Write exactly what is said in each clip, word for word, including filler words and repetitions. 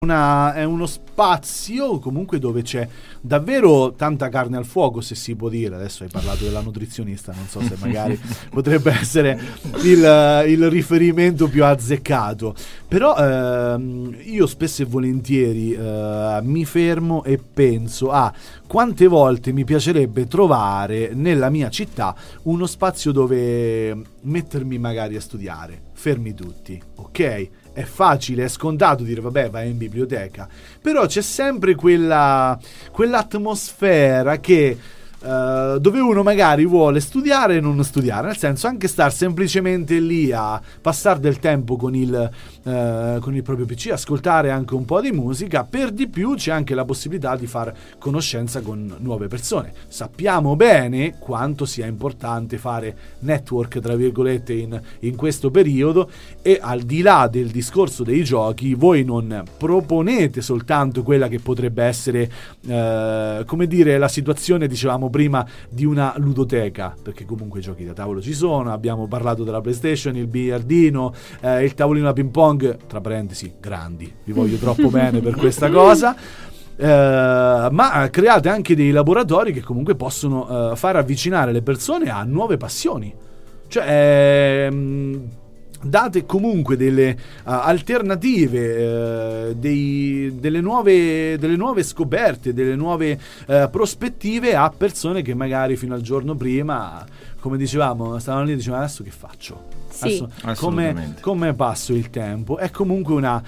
Una, è uno spazio comunque dove c'è davvero tanta carne al fuoco, se si può dire. Adesso hai parlato della nutrizionista, non so se magari potrebbe essere il, il riferimento più azzeccato, però ehm, io spesso e volentieri eh, mi fermo e penso a quante volte mi piacerebbe trovare nella mia città uno spazio dove mettermi magari a studiare, fermi tutti, ok? È facile, è scontato dire vabbè vai in biblioteca, però c'è sempre quella quell'atmosfera che Uh, dove uno magari vuole studiare e non studiare, nel senso anche star semplicemente lì a passare del tempo con il, uh, con il proprio P C, ascoltare anche un po' di musica. Per di più c'è anche la possibilità di far conoscenza con nuove persone. Sappiamo bene quanto sia importante fare network tra virgolette in, in questo periodo, e al di là del discorso dei giochi voi non proponete soltanto quella che potrebbe essere uh, come dire la situazione, dicevamo prima, di una ludoteca, perché comunque i giochi da tavolo ci sono. Abbiamo parlato della PlayStation, il biliardino, eh, il tavolino da ping pong, tra parentesi grandi, vi voglio troppo bene per questa cosa. Uh, ma create anche dei laboratori che comunque possono uh, far avvicinare le persone a nuove passioni, cioè ehm, date comunque delle uh, alternative, uh, dei, delle, nuove, delle nuove scoperte, delle nuove uh, prospettive a persone che magari fino al giorno prima, come dicevamo, stavano lì e dicevano adesso che faccio? Sì, adesso, come, come passo il tempo? È comunque una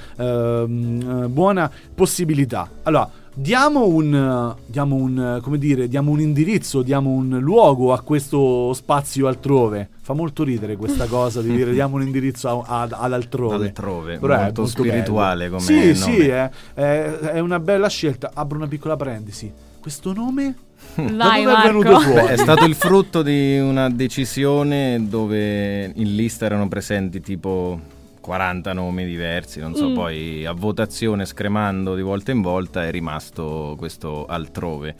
uh, buona possibilità. Allora, diamo un, diamo un, come dire, diamo un indirizzo, diamo un luogo a questo spazio altrove. Fa molto ridere questa cosa di dire diamo un indirizzo a, a, ad altrove. Altrove, però molto, molto spirituale bello. Come sì, nome. Sì, è, è, è una bella scelta. Apro una piccola parentesi. Questo nome? Vai, da dove è venuto fuori? È stato il frutto di una decisione dove in lista erano presenti tipo quaranta nomi diversi, non so, mm. poi a votazione, scremando di volta in volta, è rimasto questo altrove.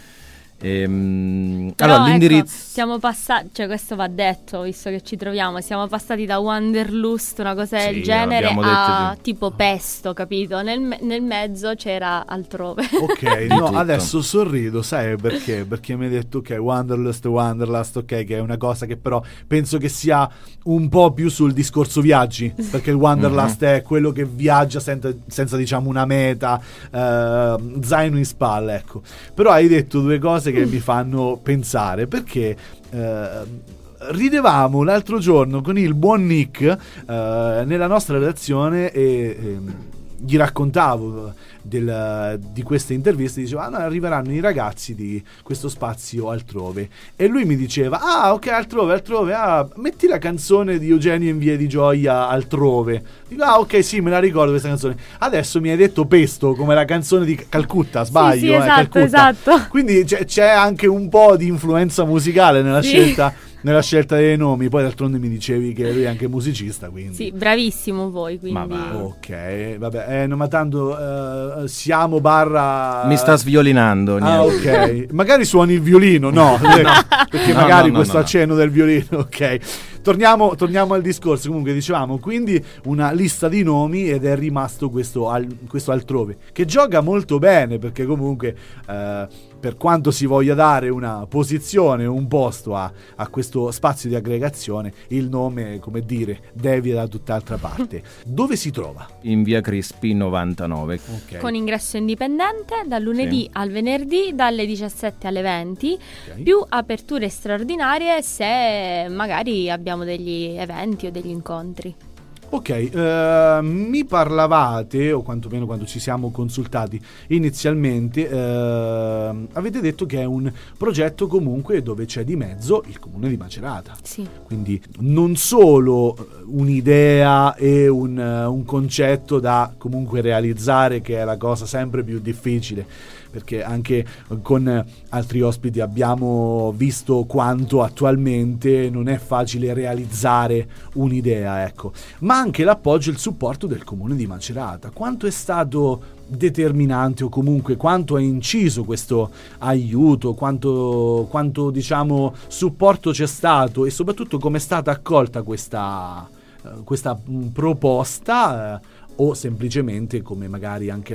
Ehm, Però, allora l'indirizzo, ecco, siamo passati, cioè questo va detto visto che ci troviamo, siamo passati da Wanderlust, una cosa sì, del genere, a detto... tipo Pesto, capito? Nel, me- nel mezzo c'era altrove. Ok, no, tutto. Adesso sorrido, sai perché? Perché mi hai detto ok, Wanderlust, Wanderlust, ok, che è una cosa che però penso che sia un po' più sul discorso viaggi, perché il Wanderlust mm-hmm. è quello che viaggia senza, senza diciamo una meta, eh, zaino in spalla, ecco. Però hai detto due cose che mi fanno pensare, perché eh, ridevamo l'altro giorno con il buon Nick eh, nella nostra redazione e eh, gli raccontavo del, di queste interviste, diceva ah, no, arriveranno i ragazzi di questo spazio altrove, e lui mi diceva ah ok, altrove, altrove, ah, metti la canzone di Eugenio in Via di Gioia Altrove. Dico ah ok, sì, me la ricordo questa canzone. Adesso mi hai detto Pesto come la canzone di Calcutta, sbaglio? Sì, sì, eh, esatto, Calcutta. esatto. Quindi c'è, c'è anche un po' di influenza musicale nella sì. scelta nella scelta dei nomi. Poi d'altronde mi dicevi che lui è anche musicista, quindi sì, bravissimo voi, quindi ma va. ok, vabbè, eh, no, ma tanto uh, siamo barra mi sta sviolinando. Ah, ok, magari suoni il violino, no, no. perché no, magari no, no, questo no, no. accenno del violino, ok. Torniamo, torniamo al discorso. Comunque dicevamo quindi una lista di nomi, ed è rimasto questo, al, questo altrove, che gioca molto bene, perché comunque eh, per quanto si voglia dare una posizione, un posto a, a questo spazio di aggregazione, il nome, come dire, devia da tutt'altra parte. Dove si trova? In via Crispi novantanove. Okay. Con ingresso indipendente dal lunedì sì. al venerdì dalle diciassette alle venti, Okay. più aperture straordinarie se magari abbiamo degli eventi o degli incontri. Ok, eh, mi parlavate, o quantomeno quando ci siamo consultati inizialmente, eh, avete detto che è un progetto comunque dove c'è di mezzo il comune di Macerata. Sì. Quindi non solo un'idea e un, un concetto da comunque realizzare, che è la cosa sempre più difficile, perché anche con altri ospiti abbiamo visto quanto attualmente non è facile realizzare un'idea, ecco, ma anche l'appoggio e il supporto del comune di Macerata. Quanto è stato determinante, o comunque quanto ha inciso questo aiuto, quanto, quanto diciamo supporto c'è stato, e soprattutto come è stata accolta questa, questa proposta, o semplicemente, come magari anche